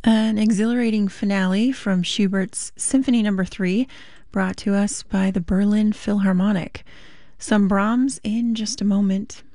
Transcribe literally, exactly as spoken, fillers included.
An exhilarating finale from Schubert's Symphony Number three, brought to us by the Berlin Philharmonic. Some Brahms in just a moment.